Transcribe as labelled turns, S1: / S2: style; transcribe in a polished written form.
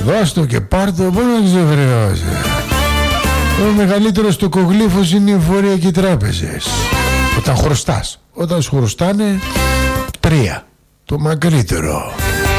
S1: δώσ' το και πάρ' το, πώς να ξεβραιώσει. Ο μεγαλύτερος τοκογλύφος είναι η εφορία και οι τράπεζες. Όταν χρωστάς. Όταν σου χρωστάνε 3. Το μακρύτερο.